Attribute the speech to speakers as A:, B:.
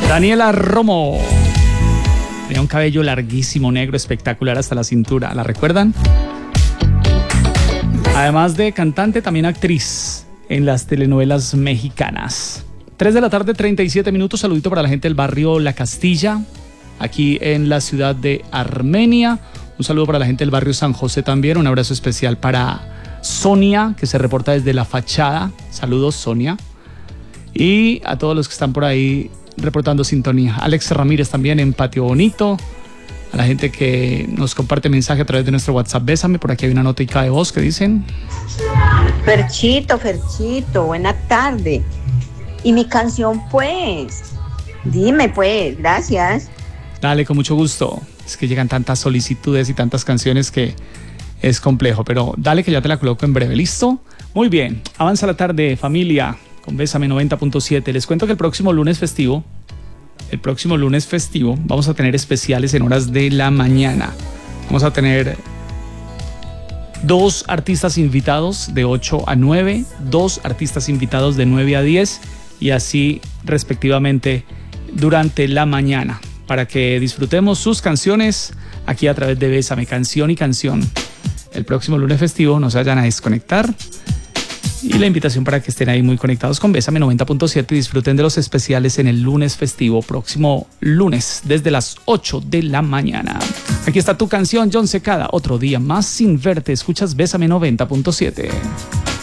A: Daniela Romo. Tenía un cabello larguísimo, negro, espectacular hasta la cintura. ¿La recuerdan? Además de cantante, también actriz en las telenovelas mexicanas. 3:37 p.m. Saludito para la gente del barrio La Castilla, aquí en la ciudad de Armenia. Un saludo para la gente del barrio San José también. Un abrazo especial para Sonia, que se reporta desde La Fachada. Saludos, Sonia. Y a todos los que están por ahí reportando sintonía. Alex Ramírez también en Patio Bonito. A la gente que nos comparte mensaje a través de nuestro WhatsApp. Bésame, por aquí hay una notica de voz que dicen:
B: Ferchito, buena tarde. ¿Y mi canción, pues? Dime, pues, gracias.
A: Dale, con mucho gusto. Es que llegan tantas solicitudes y tantas canciones que es complejo, pero dale que ya te la coloco en breve. ¿Listo? Muy bien. Avanza la tarde, familia, con Bésame 90.7. Les cuento que el próximo lunes festivo, vamos a tener especiales en horas de la mañana. Vamos a tener 2 artistas invitados de 8 a 9, 2 artistas invitados de 9 a 10 y así respectivamente durante la mañana, para que disfrutemos sus canciones aquí a través de Bésame, canción y canción. El próximo lunes festivo no se vayan a desconectar. Y la invitación para que estén ahí muy conectados con Bésame 90.7 y disfruten de los especiales en el lunes festivo, próximo lunes, desde las 8 de la mañana. Aquí está tu canción, John Secada. Otro día más sin verte. Escuchas Bésame 90.7.